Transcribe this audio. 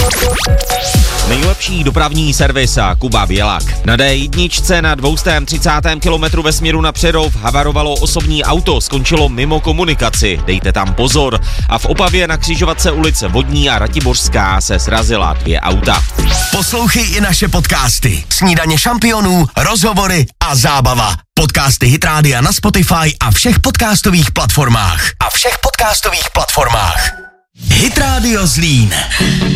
Nejlepší dopravní servis a Kuba Bělak. Na D1 na 230. kilometru ve směru na Přerov havarovalo osobní auto, skončilo mimo komunikaci, dejte tam pozor. A v Opavě na křižovatce ulice Vodní a Ratibořská se srazila 2 auta. Poslouchej i naše podcasty. Snídaně šampionů, rozhovory a zábava. Podcasty Hit Rádia na Spotify a všech podcastových platformách. Hit Radio Zlín.